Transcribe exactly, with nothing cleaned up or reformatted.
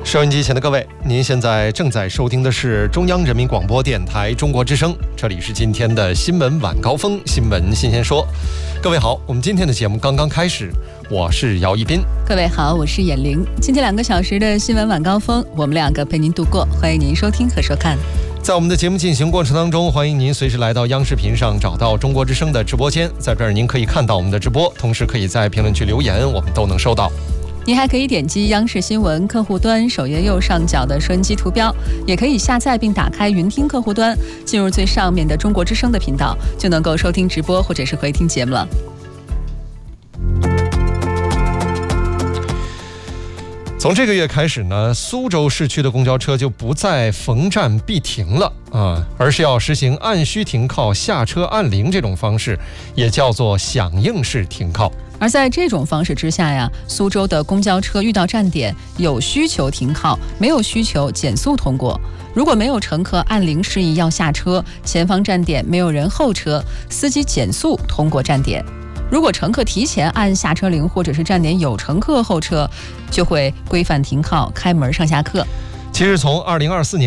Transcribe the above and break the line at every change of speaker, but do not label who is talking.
收音机前的各位，您现在正在收听的是中央人民广播电台中国之声，这里是今天的新闻晚高峰，新闻新鲜说。各位好，我们今天的节目刚刚开始，我是姚一斌。
各位好，我是眼玲。今天两个小时的新闻晚高峰，我们两个陪您度过，欢迎您收听和收看。
在我们的节目进行过程当中，欢迎您随时来到央视频上找到中国之声的直播间，在这儿您可以看到我们的直播，同时可以在评论区留言，我们都能收到。
您还可以点击央视新闻客户端首页右上角的收音机图标，也可以下载并打开云听客户端，进入最上面的中国之声的频道，就能够收听直播或者是回听节目了。
从这个月开始呢，苏州市区的公交车就不再逢站必停了啊，而是要实行按需停靠、下车按铃这种方式，也叫做响应式停靠。
而在这种方式之下呀，苏州的公交车遇到站点有需求停靠，没有需求减速通过。如果没有乘客按铃示意要下车，前方站点没有人候车，司机减速通过站点。如果乘客提前按下车铃，或者是站点有乘客候车，就会规范停靠、开门上下客。
其实从二零二四年